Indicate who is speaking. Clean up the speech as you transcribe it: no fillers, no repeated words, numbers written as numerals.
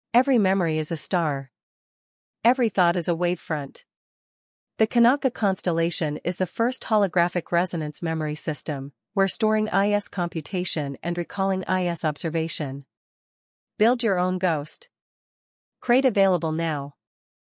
Speaker 1: Every memory is a star. Every thought is a wavefront. The Kanaka constellation is the first holographic resonance memory system, where storing IS computation and recalling IS observation. Build your own ghost. Crate available now.